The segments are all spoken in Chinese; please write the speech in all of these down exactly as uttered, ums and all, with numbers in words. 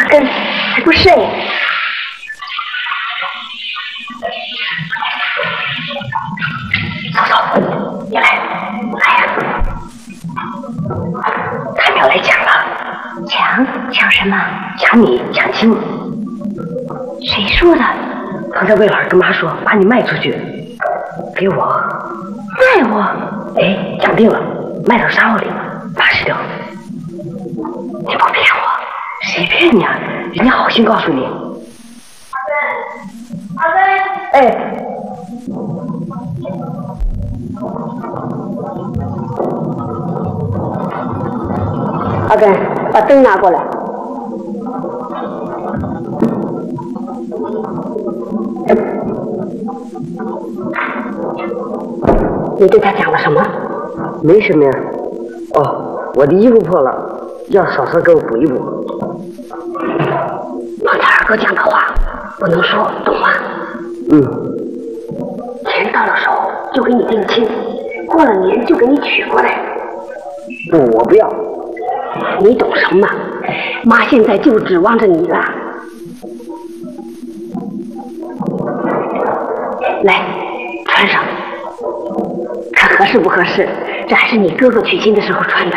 根还不睡？嫂嫂，你来，来呀！他们要来抢了。抢？抢什么？抢你，抢亲。谁说的？刚才魏老师跟妈说，把你卖出去，给我。卖我？哎，讲定了，卖到沙窝里，打死掉。你不骗我？谁骗你啊？人家好心告诉你。阿根，阿根。哎。阿根，把灯拿过来。你对他讲了什么？没什么呀。哦，我的衣服破了，要嫂嫂给我补一补。刚才二哥讲的话不能说，懂吗？嗯。钱到了手就给你定亲，过了年就给你娶过来。不，我不要。你懂什么？妈现在就指望着你了。来，穿上，看合适不合适？这还是你哥哥娶亲的时候穿的。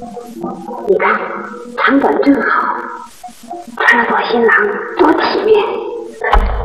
你看，长短正好，穿了做新郎，多体面。